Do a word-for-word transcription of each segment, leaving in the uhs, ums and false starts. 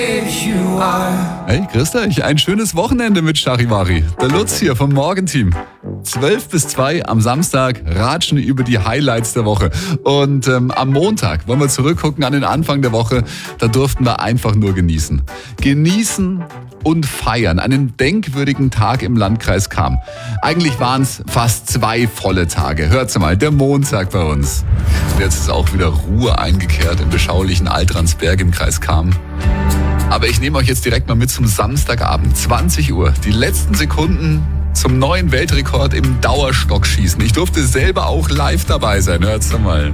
Hey, grüßt euch. Ein schönes Wochenende mit Charivari. Der Lutz hier vom Morgenteam. zwölf bis zwei am Samstag ratschen über die Highlights der Woche. Und ähm, am Montag wollen wir zurückgucken an den Anfang der Woche. Da durften wir einfach nur genießen. Genießen und feiern. Einen denkwürdigen Tag im Landkreis Cham. Eigentlich waren es fast zwei volle Tage. Hört's mal, der Montag bei uns. Jetzt ist auch wieder Ruhe eingekehrt im beschaulichen Altransberg im Kreis Cham. Aber ich nehme euch jetzt direkt mal mit zum Samstagabend, zwanzig Uhr. Die letzten Sekunden zum neuen Weltrekord im Dauerstockschießen. Ich durfte selber auch live dabei sein. Hört's mal.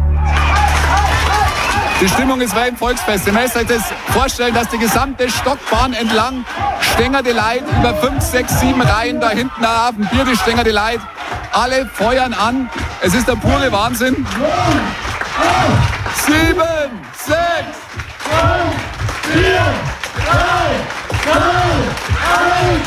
Die Stimmung ist wie im Volksfest. Ihr müsst euch das vorstellen, dass die gesamte Stockbahn entlang Stängerte Leid über fünf, sechs, sieben Reihen da hinten auf dem Bier, die Stängerte Leid. Alle feuern an. Es ist der pure Wahnsinn. Sieben, sechs, fünf, vier, drei, zwei, eins.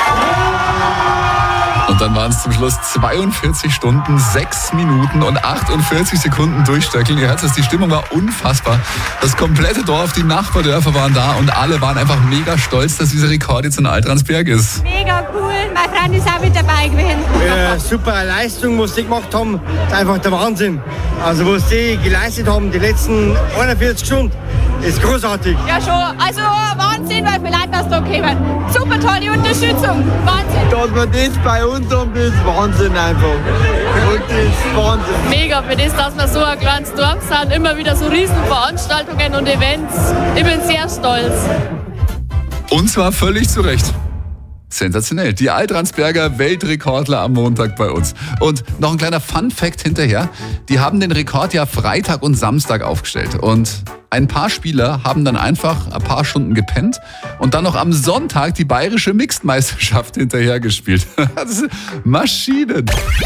Und dann waren es zum Schluss zweiundvierzig Stunden, sechs Minuten und achtundvierzig Sekunden durchstöckeln. Ihr hört es, die Stimmung war unfassbar. Das komplette Dorf, die Nachbardörfer waren da und alle waren einfach mega stolz, dass dieser Rekord jetzt in Altransberg ist. Mega cool, mein Freund ist auch mit dabei gewesen. Äh, super Leistung, was sie gemacht haben, ist einfach der Wahnsinn. Also was sie geleistet haben, die letzten einundvierzig Stunden, ist großartig. Ja schon, also Wahnsinn, weil viele Leute das da kommen. Super tolle Unterstützung, Wahnsinn. Dass wir das bei uns haben, das ist Wahnsinn einfach. Und das ist Wahnsinn. Mega für das, dass wir so ein kleines Dorf sind, immer wieder so Riesenveranstaltungen und Events. Ich bin sehr stolz. Und zwar völlig zu Recht. Sensationell. Die Altransberger Weltrekordler am Montag bei uns. Und noch ein kleiner Fun-Fact hinterher. Die haben den Rekord ja Freitag und Samstag aufgestellt. Und ein paar Spieler haben dann einfach ein paar Stunden gepennt und dann noch am Sonntag die bayerische Mixed-Meisterschaft hinterher gespielt. Das ist Maschinen.